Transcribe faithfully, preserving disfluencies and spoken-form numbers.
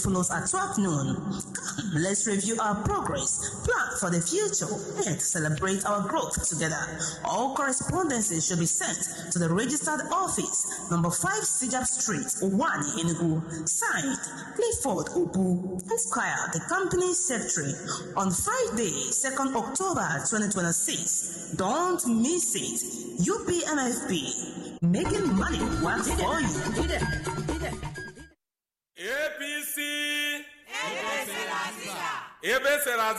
Follow us at twelve noon. Come, let's review our progress, plan for the future, and celebrate our growth together. All correspondences should be sent to the registered office, number five Sijab Street, one Enugu. Signed, Clifford Ubu, Esquire, the company secretary, on Friday, second October twenty twenty-six. Don't miss it. U P M F P, making money work for you. A P C. A B C